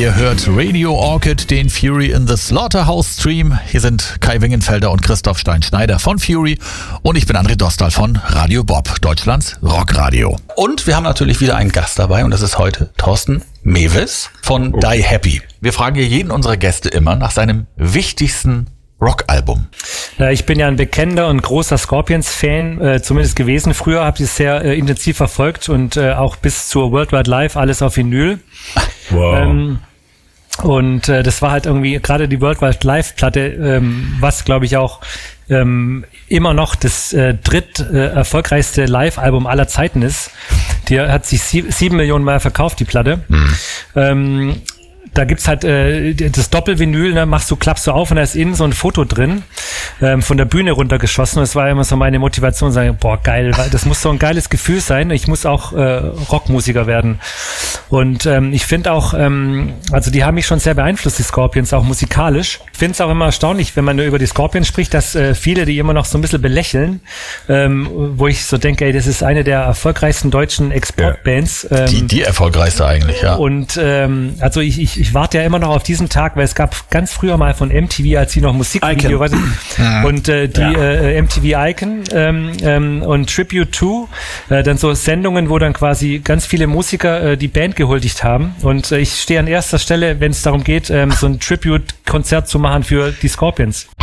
Ihr hört Radio Orchid, den Fury in the Slaughterhouse Stream. Hier sind Kai Wingenfelder und Christoph Stein-Schneider von Fury und ich bin André Dostal von Radio Bob, Deutschlands Rockradio. Und wir haben natürlich wieder einen Gast dabei und das ist heute Thorsten Mewes von Die Happy. Wir fragen hier jeden unserer Gäste immer nach seinem wichtigsten Rockalbum. Ich bin ja ein bekennender und großer Scorpions-Fan, zumindest gewesen. Früher habe ich es sehr intensiv verfolgt und auch bis zur Worldwide Live alles auf Vinyl. Wow. Das war halt irgendwie gerade die Worldwide Live-Platte, was glaube ich auch immer noch das erfolgreichste Live-Album aller Zeiten ist. Die hat sich 7 Millionen Mal verkauft, die Platte. Da gibt's halt das Doppelvinyl, ne, klappst du auf und da ist innen so ein Foto drin, von der Bühne runtergeschossen. Das war immer so meine Motivation, sagen, boah, geil, weil das muss so ein geiles Gefühl sein. Ich muss auch Rockmusiker werden. Und ich finde auch, also die haben mich schon sehr beeinflusst, die Scorpions, auch musikalisch. Ich finde es auch immer erstaunlich, wenn man über die Scorpions spricht, dass viele die immer noch so ein bisschen belächeln, wo ich so denke, ey, das ist eine der erfolgreichsten deutschen Exportbands. Die erfolgreichste eigentlich, ja. Und also ich warte ja immer noch auf diesen Tag, weil es gab ganz früher mal von MTV, als sie noch Musikvideo war, und MTV Icon und Tribute to, dann so Sendungen, wo dann quasi ganz viele Musiker die Band gehuldigt haben. Und ich stehe an erster Stelle, wenn es darum geht, so ein Tribute-Konzert zu machen für die Scorpions.